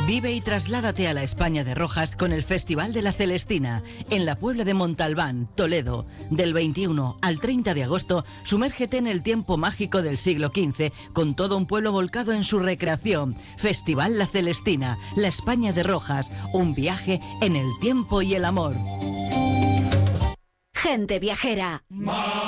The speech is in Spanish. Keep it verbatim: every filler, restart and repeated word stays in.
Vive y trasládate a la España de Rojas con el Festival de la Celestina, en la Puebla de Montalbán, Toledo. Del veintiuno al treinta de agosto, sumérgete en el tiempo mágico del siglo quince, con todo un pueblo volcado en su recreación. Festival La Celestina, la España de Rojas, un viaje en el tiempo y el amor. Gente viajera.